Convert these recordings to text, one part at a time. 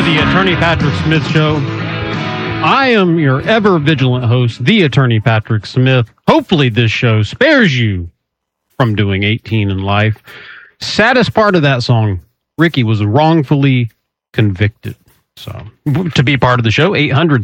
the Attorney Patrick Smith Show. I am your ever vigilant host, the Attorney Patrick Smith. Hopefully this show spares you from doing 18 in life. Saddest part of that song, Ricky was wrongfully convicted. So to be part of the show,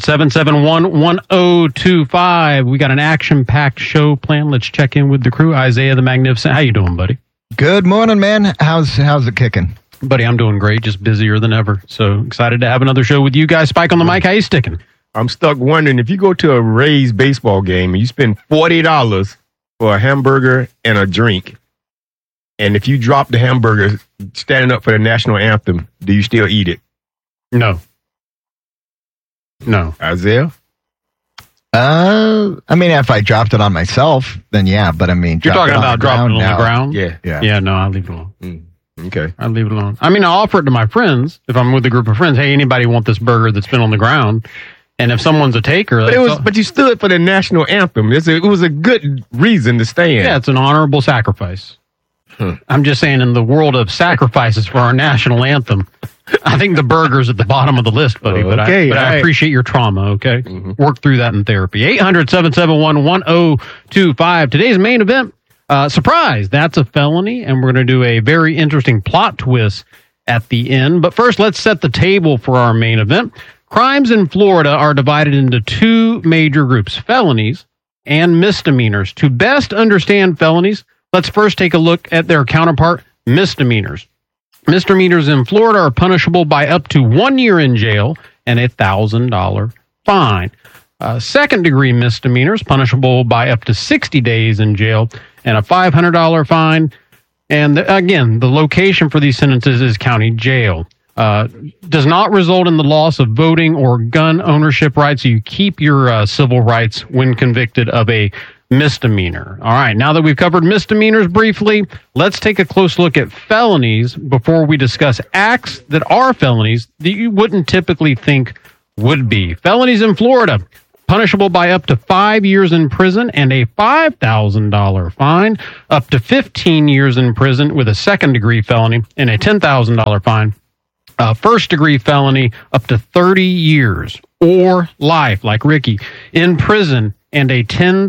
800-771-1025. We got an action-packed show planned. Let's check in with the crew. Isaiah the Magnificent. How you doing, buddy? Good morning, man. How's it kicking? Buddy, I'm doing great, just busier than ever. So excited to have another show with you guys. Spike on the mic, how you sticking? I'm stuck wondering, if you go to a Rays baseball game and you spend $40 for a hamburger and a drink, and if you drop the hamburger standing up for the national anthem, do you still eat it? No. Isaiah? I mean, if I dropped it on myself, then yeah, but I mean... You're talking about dropping it on the ground? Yeah. Yeah, no, I'll leave it alone. Okay. I'll leave it alone. I mean, I'll offer it to my friends if I'm with a group of friends. Hey, anybody want this burger that's been on the ground? And if someone's a taker... But you stood for the national anthem. It was a good reason to stay in. Yeah, it's an honorable sacrifice. I'm just saying, in the world of sacrifices for our national anthem, I think the burger's at the bottom of the list, buddy. But I appreciate your trauma, okay? Mm-hmm. Work through that in therapy. 800-771-1025. Today's main event, surprise, that's a felony, and we're going to do a very interesting plot twist at the end. But first, let's set the table for our main event. Crimes in Florida are divided into two major groups, felonies and misdemeanors. To best understand felonies, let's first take a look at their counterpart, misdemeanors. Misdemeanors in Florida are punishable by up to 1 year in jail and a $1,000 fine. Second-degree misdemeanors, punishable by up to 60 days in jail and a $500 fine. And again, the location for these sentences is county jail. Does not result in the loss of voting or gun ownership rights. So you keep your civil rights when convicted of a misdemeanor. All right, now that we've covered misdemeanors briefly, let's take a close look at felonies before we discuss acts that are felonies that you wouldn't typically think would be. Felonies in Florida, punishable by up to 5 years in prison and a $5,000 fine, up to 15 years in prison with a second-degree felony and a $10,000 fine. First-degree felony, up to 30 years or life, like Ricky, in prison and a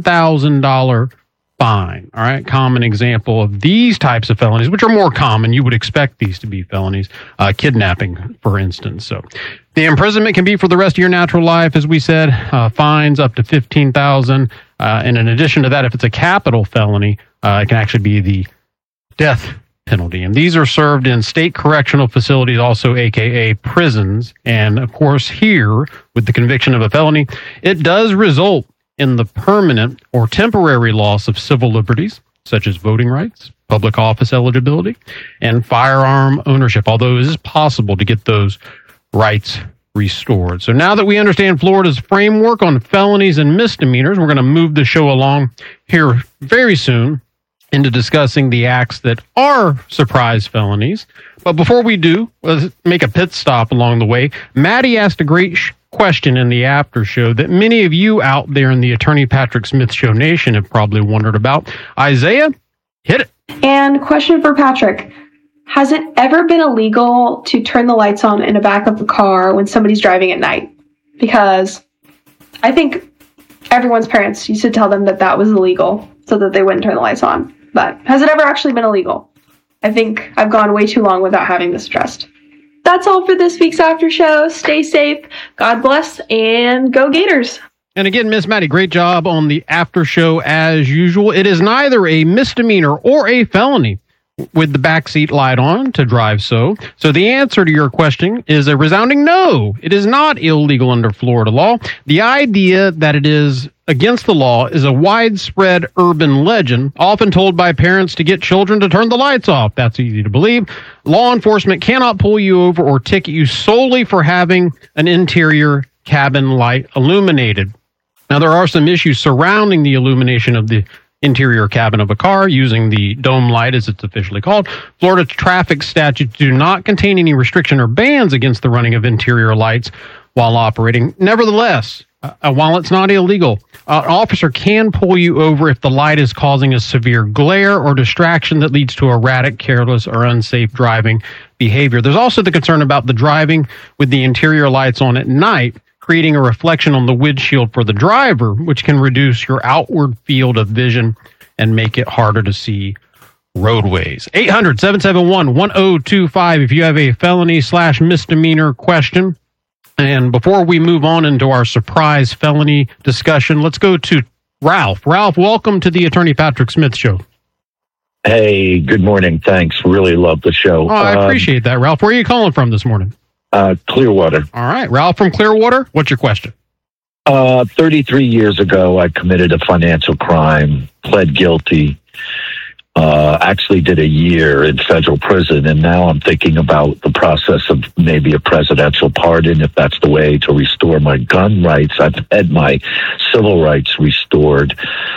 $10,000 fine. All right, common example of these types of felonies, which are more common. You would expect these to be felonies. Kidnapping, for instance. So the imprisonment can be for the rest of your natural life, as we said. Fines up to $15,000. And in addition to that, if it's a capital felony, it can actually be the death penalty. And these are served in state correctional facilities, also AKA prisons. And of course, here, with the conviction of a felony, it does result in the permanent or temporary loss of civil liberties, such as voting rights, public office eligibility, and firearm ownership, although it is possible to get those rights restored. So now that we understand Florida's framework on felonies and misdemeanors, we're going to move the show along here very soon into discussing the acts that are surprise felonies. But before we do, let's make a pit stop along the way. Maddie asked a great question in the after show that many of you out there in the Attorney Patrick Smith Show Nation have probably wondered about. Isaiah, hit it. And question for Patrick. Has it ever been illegal to turn the lights on in the back of the car when somebody's driving at night? Because I think everyone's parents used to tell them that that was illegal so that they wouldn't turn the lights on. But has it ever actually been illegal? I think I've gone way too long without having this addressed. That's all for this week's after show. Stay safe, God bless, and go Gators. And again, Miss Maddie, great job on the after show as usual. It is neither a misdemeanor or a felony with the backseat light on to drive so. So the answer to your question is a resounding no. It is not illegal under Florida law. The idea that it is against the law is a widespread urban legend, often told by parents to get children to turn the lights off. That's easy to believe. Law enforcement cannot pull you over or ticket you solely for having an interior cabin light illuminated. Now, there are some issues surrounding the illumination of the interior cabin of a car using the dome light, as it's officially called. Florida traffic statutes do not contain any restriction or bans against the running of interior lights while operating. Nevertheless, while it's not illegal, an officer can pull you over if the light is causing a severe glare or distraction that leads to erratic, careless, or unsafe driving behavior. There's also the concern about the driving with the interior lights on at night, creating a reflection on the windshield for the driver, which can reduce your outward field of vision and make it harder to see roadways. 800-771-1025 if you have a felony/misdemeanor question. And before we move on into our surprise felony discussion, let's go to Ralph. Ralph, welcome to the Attorney Patrick Smith Show. Hey, good morning. Thanks. Really love the show. Oh, I appreciate that, Ralph. Where are you calling from this morning? Clearwater. All right. Ralph from Clearwater. What's your question? 33 years ago, I committed a financial crime, pled guilty, actually did a year in federal prison, and now I'm thinking about the process of maybe a presidential pardon, if that's the way to restore my gun rights. I've had my civil rights restored,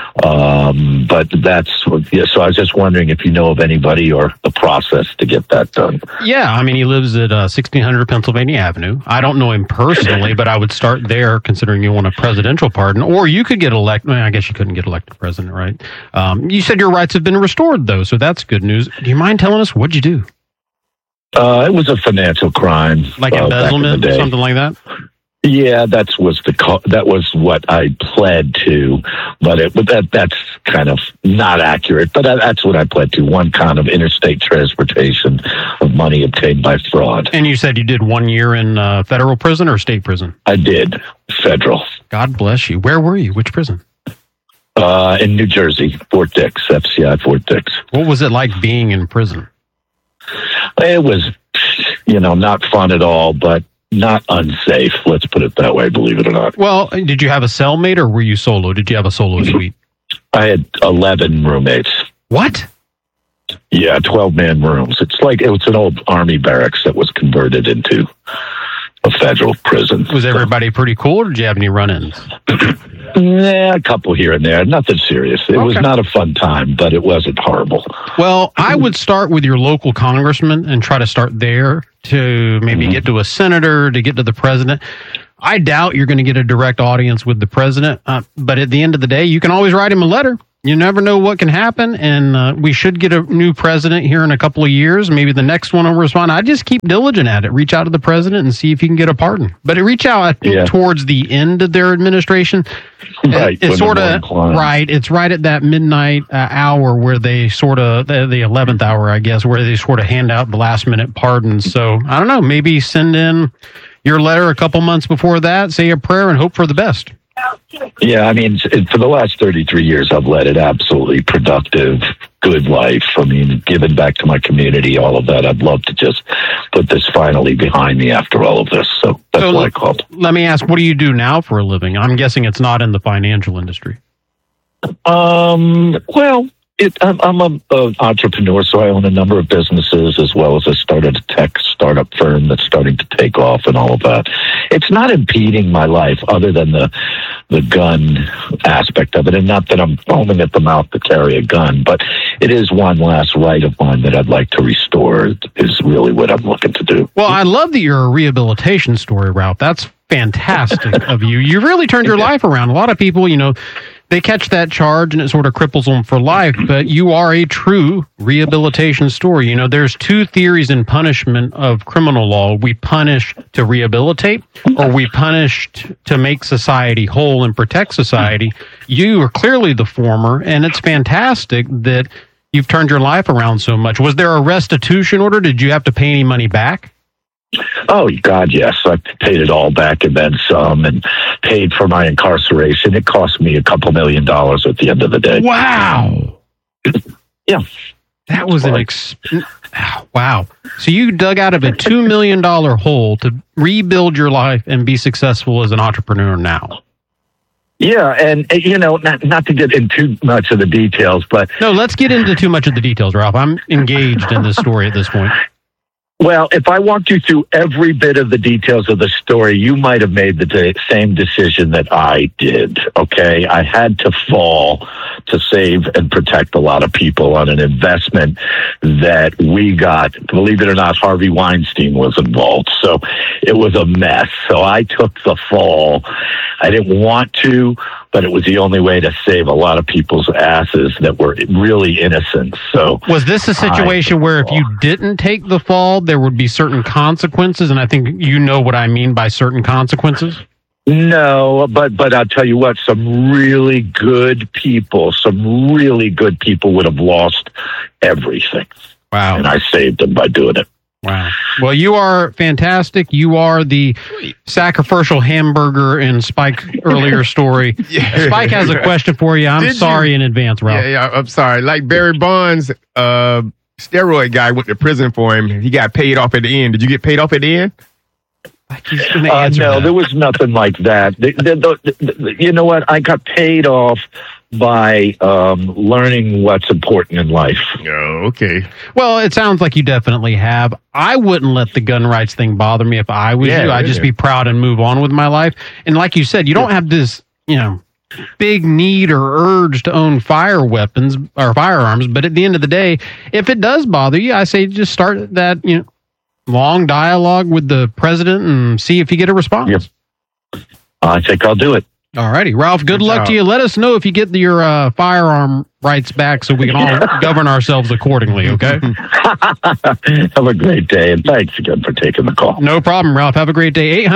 but so I was just wondering if you know of anybody or the process to get that done. Yeah, I mean, he lives at 1600 Pennsylvania Avenue. I don't know him personally, but I would start there, considering you want a presidential pardon, or you could get elected. I guess you couldn't get elected president, right? You said your rights have been restored, though, so that's good news. Do you mind telling us, what'd you do? It was a financial crime. Like embezzlement or something like that? Yeah, that was what I pled to, but that's kind of not accurate. But that's what I pled to, one kind of interstate transportation of money obtained by fraud. And you said you did 1 year in federal prison or state prison? I did, federal. God bless you. Where were you? Which prison? In New Jersey, Fort Dix, FCI Fort Dix. What was it like being in prison? It was, not fun at all, but not unsafe. Let's put it that way, believe it or not. Well, did you have a cellmate or were you solo? Did you have a solo suite? I had 11 roommates. What? Yeah, 12-man rooms. It was an old army barracks that was converted into a federal prison. Was everybody pretty cool, or did you have any run-ins? Yeah, a couple here and there. Nothing serious. It was not a fun time, but it wasn't horrible. Well, I would start with your local congressman and try to start there to maybe get to a senator, to get to the president. I doubt you're going to get a direct audience with the president, but at the end of the day, you can always write him a letter. You never know what can happen, and we should get a new president here in a couple of years. Maybe the next one will respond. I just keep diligent at it. Reach out to the president and see if you can get a pardon. But reach out, I think, towards the end of their administration. Right. It's sort of right. It's right at that midnight hour where they sort of, the 11th hour, I guess, where they sort of hand out the last minute pardons. So I don't know, maybe send in your letter a couple months before that, say a prayer, and hope for the best. Yeah, I mean, for the last 33 years, I've led an absolutely productive, good life. I mean, giving back to my community, all of that. I'd love to just put this finally behind me after all of this. So that's what I called. Let me ask, what do you do now for a living? I'm guessing it's not in the financial industry. Well, I'm an entrepreneur, so I own a number of businesses, as well as I started a tech startup firm that's starting to take off and all of that. It's not impeding my life other than the gun aspect of it, and not that I'm foaming at the mouth to carry a gun, but it is one last right of mine that I'd like to restore is really what I'm looking to do. Well, I love that you're a rehabilitation story, Ralph. That's fantastic of you. You really turned your life around. A lot of people, they catch that charge and it sort of cripples them for life, but you are a true rehabilitation story. There's two theories in punishment of criminal law. We punish to rehabilitate, or we punish to make society whole and protect society. You are clearly the former, and it's fantastic that you've turned your life around so much. Was there a restitution order? Did you have to pay any money back? Oh, God, yes. I paid it all back and then some, and paid for my incarceration. It cost me a couple $1 million at the end of the day. Wow. Yeah. That was wow. So you dug out of a $2 million hole to rebuild your life and be successful as an entrepreneur now. Yeah, and not to get into too much of the details, but... No, let's get into too much of the details, Ralph. I'm engaged in this story at this point. Well, if I walked you through every bit of the details of the story, you might have made the same decision that I did, okay? I had to fall to save and protect a lot of people on an investment that we got. Believe it or not, Harvey Weinstein was involved, so it was a mess. So I took the fall. I didn't want to, but it was the only way to save a lot of people's asses that were really innocent. So was this a situation where if you didn't take the fall, there would be certain consequences? And I think you know what I mean by certain consequences. No, but I'll tell you what, some really good people would have lost everything. Wow. And I saved them by doing it. Wow. Well, you are fantastic. You are the sacrificial hamburger in Spike's earlier story. Yeah. Spike has a question for you. I'm sorry in advance, Ralph. Yeah, I'm sorry. Like Barry Bonds, steroid guy went to prison for him. He got paid off at the end. Did you get paid off at the end? No, there was nothing like that. You know what? I got paid off by learning what's important in life. Oh, okay. Well, it sounds like you definitely have. I wouldn't let the gun rights thing bother me if I was you. I'd just be proud and move on with my life. And like you said, you don't have this, big need or urge to own fire weapons or firearms. But at the end of the day, if it does bother you, I say just start that, long dialogue with the president and see if you get a response. Yep. I think I'll do it. All righty. Ralph, good luck to you. Let us know if you get your firearm rights back so we can all govern ourselves accordingly, okay? Have a great day, and thanks again for taking the call. No problem, Ralph. Have a great day.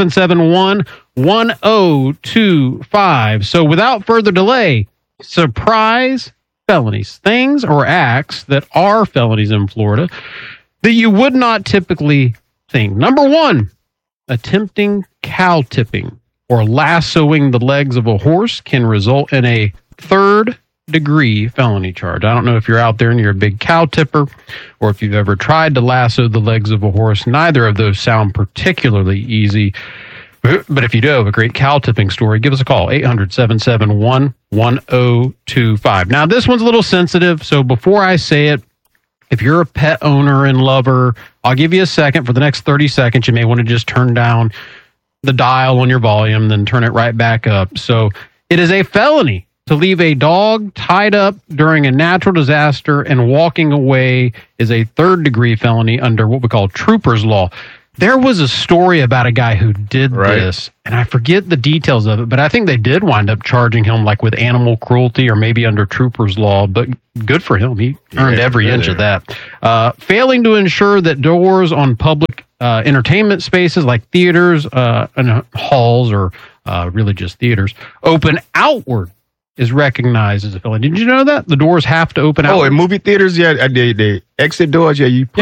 800-771-1025. So without further delay, surprise felonies, things or acts that are felonies in Florida that you would not typically think. Number one, attempting cow tipping or lassoing the legs of a horse can result in a third-degree felony charge. I don't know if you're out there and you're a big cow tipper or if you've ever tried to lasso the legs of a horse. Neither of those sound particularly easy. But if you do have a great cow tipping story, give us a call, 800-771-1025. Now, this one's a little sensitive, so before I say it, if you're a pet owner and lover, I'll give you a second. For the next 30 seconds, you may want to just turn down the dial on your volume, then turn it right back up. So it is a felony to leave a dog tied up during a natural disaster, and walking away is a third-degree felony under what we call trooper's law. There was a story about a guy who did this, and I forget the details of it, but I think they did wind up charging him like with animal cruelty or maybe under trooper's law, but good for him. He earned every inch of that. Failing to ensure that doors on public entertainment spaces like theaters and halls or really just theaters open outward is recognized as a felony. Did you know that? The doors have to open outward. Oh, in movie theaters, the exit doors, you